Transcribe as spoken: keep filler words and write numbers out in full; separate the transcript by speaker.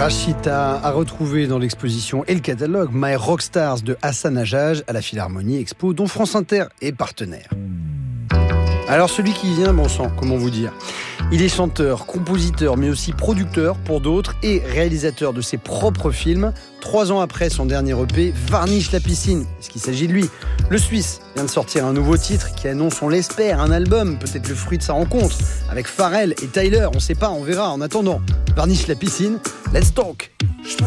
Speaker 1: Rachita a retrouvé dans l'exposition et le catalogue My Rockstars de Hassan Hajjaj à la Philharmonie Expo, dont France Inter est partenaire. Alors celui qui vient, bon sang, comment vous dire ? Il est chanteur, compositeur, mais aussi producteur pour d'autres et réalisateur de ses propres films. Trois ans après son dernier E P, Varnish la piscine, est-ce qu'il s'agit de lui ? Le Suisse vient de sortir un nouveau titre qui annonce, on l'espère, un album, peut-être le fruit de sa rencontre, avec Pharrell et Tyler, on sait pas, on verra. En attendant, Varnish la piscine, let's talk.